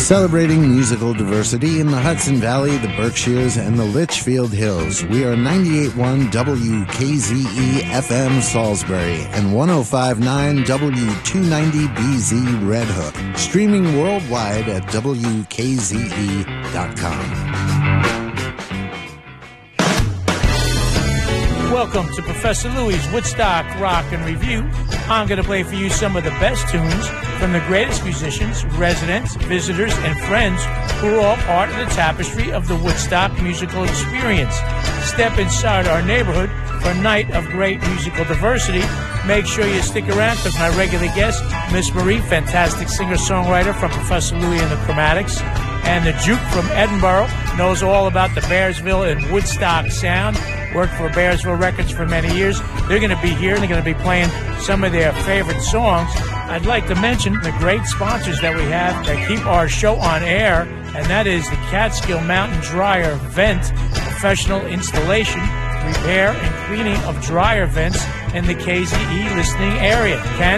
Celebrating musical diversity in the Hudson Valley, the Berkshires, and the Litchfield Hills. We are 98.1 WKZE FM Salisbury and 105.9 W290BZ Red Hook. Streaming worldwide at WKZE.com. Welcome to Professor Louie's Woodstock Rock and Review. I'm going to play for you some of the best tunes from the greatest musicians, residents, visitors, and friends who are all part of the tapestry of the Woodstock musical experience. Step inside our neighborhood for a night of great musical diversity. Make sure you stick around because my regular guest, Miss Marie, fantastic singer-songwriter from Professor Louie and the Chromatics, and the Juke from Edinburgh, knows all about the Bearsville and Woodstock sound. Worked for Bearsville Records for many years. They're going to be here and they're going to be playing some of their favorite songs. I'd like to mention the great sponsors that we have that keep our show on air, and that is the Catskill Mountain Dryer Vent, professional installation, repair, and cleaning of dryer vents in the KZE listening area.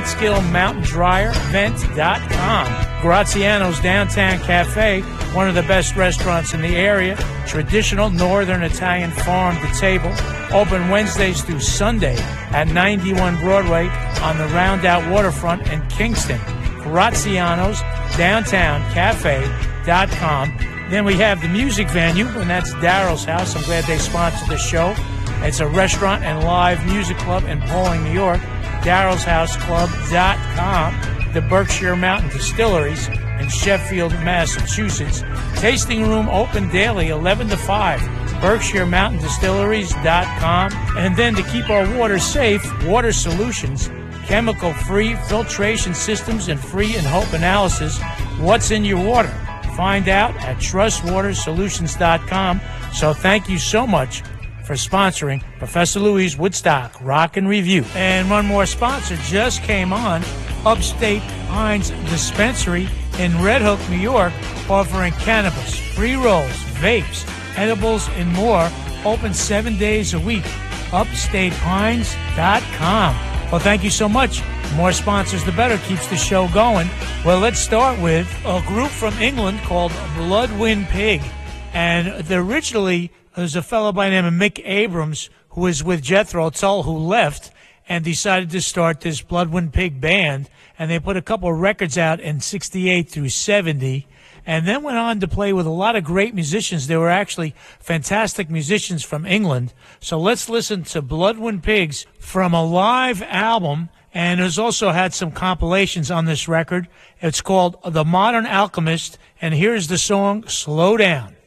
CatskillMountainDryerVent.com. Graziano's Downtown Cafe, one of the best restaurants in the area. Traditional Northern Italian farm to table. Open Wednesdays through Sunday at 91 Broadway on the Roundout Waterfront in Kingston. Graziano's Downtown Cafe.com. Then we have the music venue, and that's Daryl's House. I'm glad they sponsored the show. It's a restaurant and live music club in Pawling, New York. DarylsHouseClub.com. The Berkshire Mountain Distilleries in Sheffield, Massachusetts. Tasting room open daily, 11 to 5. BerkshireMountainDistilleries.com. And then to keep our water safe, Water Solutions, chemical-free filtration systems and free and hope analysis. What's in your water? Find out at TrustWaterSolutions.com. So thank you so much for sponsoring Professor Louie's Woodstock Rock and Review. And one more sponsor just came on, Upstate Pines Dispensary in Red Hook, New York, offering cannabis, pre-rolls, vapes, edibles, and more. Open 7 days a week. UpstatePines.com. Well, thank you so much. The more sponsors, the better. Keeps the show going. Well, let's start with a group from England called Bloodwind Pig. And originally, there's a fellow by the name of Mick Abrams who was with Jethro Tull who left and decided to start this Bloodwind Pig band. And they put a couple of records out in 68 through 70 and then went on to play with a lot of great musicians. They were actually fantastic musicians from England. So let's listen to Bloodwind Pigs from a live album, and has also had some compilations on this record. It's called The Modern Alchemist, and here's the song, Slow Down.